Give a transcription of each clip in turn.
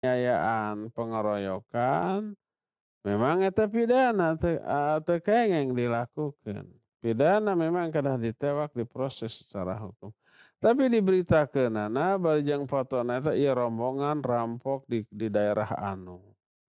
penganiayaan, pengeroyokan, memang eta pidana teu kengeng dilakukeun. Pidana memang kedah ditewak diproses secara hukum. Tapi diberitakeunana bari jeung fotona eta ieu rombongan rampok di daerah anu.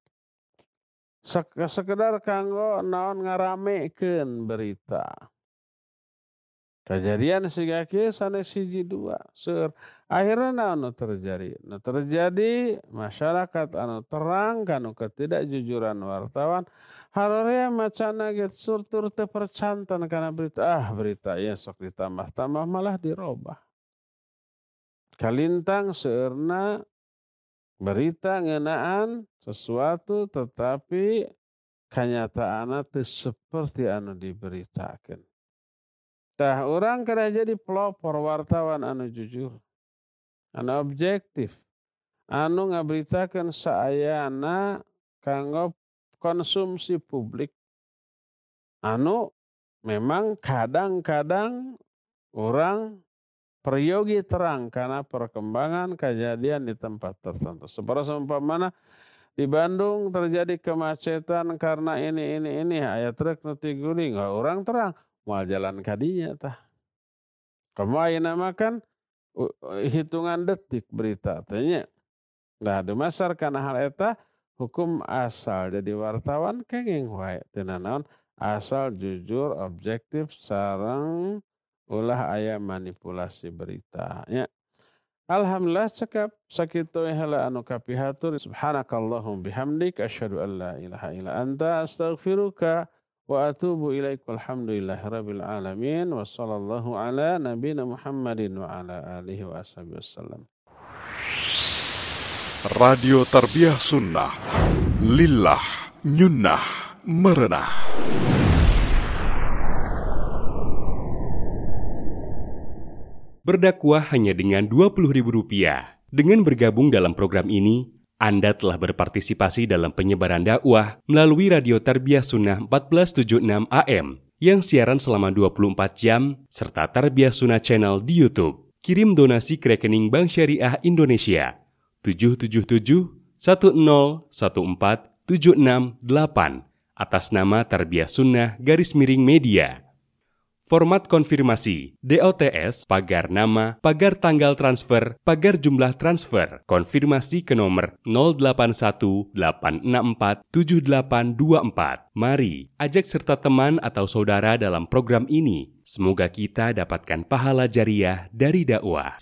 Sekedar kanggo naon ngaramekeun berita. Kejadian siga kieu sanes hiji dua seueur. Akhirna naon nu terjadi? Nu terjadi masyarakat anu terang kanu ketidakjujuran wartawan harorea macana ge surtur teu percantan kana berita. Berita ieu sok ditambah-tambah malah dirobah. Kalintang seueurna berita ngeunaan sesuatu tetapi kanyataanna teu seperti anu diberitakeun. Tah urang kada jadi pelopor wartawan anu jujur, anu objektif, anu ngaberitakeun saayana kanggo konsumsi publik, anu memang kadang-kadang urang peryogi terang karena perkembangan kejadian di tempat tertentu. Seperti seumpamana di Bandung terjadi kemacetan karena ini aya truk nu tiguling, orang terang moal jalan kadinya tah. Kamu ayeuna mah kan hitungan detik berita teh nya. Nah, dumasar kana hal eta hukum asal jadi wartawan kenging wae teu naon asal jujur, objektif sareng ulah aya manipulasi berita nya. Alhamdulillah cekap sakitu heula anu kapihatur. Subhanakallahum bihamdik asyhadu an la ilaha illa anta astaghfiruka wa atubu ilaik. Walhamdulillahirabbil alamin wa sallallahu ala nabiyina Muhammadin wa ala alihi wa ashabihi wasallam. Radio Tarbiyah Sunnah Lillah Nyunnah Merenah. Berdakwah hanya dengan Rp20.000. Dengan bergabung dalam program ini, Anda telah berpartisipasi dalam penyebaran dakwah melalui Radio Tarbiyah Sunnah 1476 AM yang siaran selama 24 jam serta Tarbiyah Sunnah Channel di YouTube. Kirim donasi ke rekening Bank Syariah Indonesia 777-1014-768 atas nama Tarbiyah Sunnah _media. Format konfirmasi, DOTS, pagar nama, pagar tanggal transfer, pagar jumlah transfer, konfirmasi ke nomor 0818647824. Mari, ajak serta teman atau saudara dalam program ini. Semoga kita dapatkan pahala jariah dari dakwah.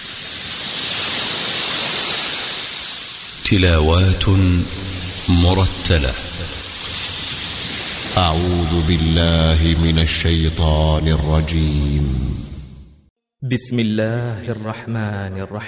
Tilawatun murattalah. أعوذ بالله من الشيطان الرجيم. بسم الله الرحمن الرحيم.